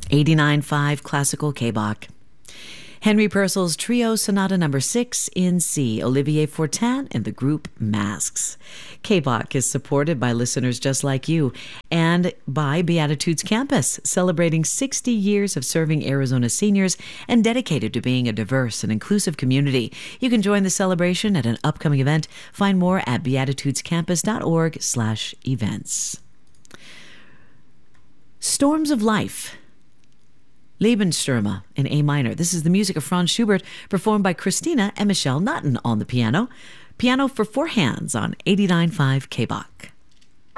89.5 Classical K-Bach. Henry Purcell's Trio Sonata No. 6 in C, Olivier Fortin and the group Masks. K-Bach is supported by listeners just like you and by Beatitudes Campus, celebrating 60 years of serving Arizona seniors and dedicated to being a diverse and inclusive community. You can join the celebration at an upcoming event. Find more at beatitudescampus.org/events. Storms of Life, Lebensstürme in A minor. This is the music of Franz Schubert, performed by Christina and Michelle Nutten on the piano. Piano for four hands on 89.5 K-Bach.